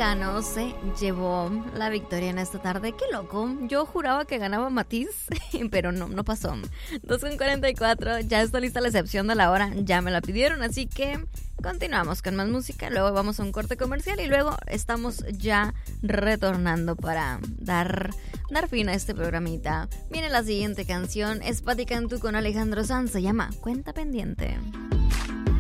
Mecano se llevó la victoria en esta tarde. ¡Qué loco! Yo juraba que ganaba Matiz, pero no pasó. 2:44, ya está lista la excepción de la hora. Ya me la pidieron, así que continuamos con más música. Luego vamos a un corte comercial y luego estamos ya retornando para dar fin a este programita. Viene la siguiente canción, es Patti Cantú con Alejandro Sanz, se llama Cuenta Pendiente.